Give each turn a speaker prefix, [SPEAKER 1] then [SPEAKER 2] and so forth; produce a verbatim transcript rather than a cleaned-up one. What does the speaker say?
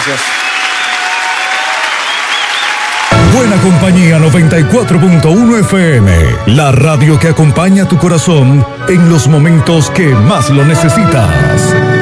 [SPEAKER 1] gracias.
[SPEAKER 2] Buena Compañía noventa y cuatro punto uno F M, la radio que acompaña tu corazón en los momentos que más lo necesitas.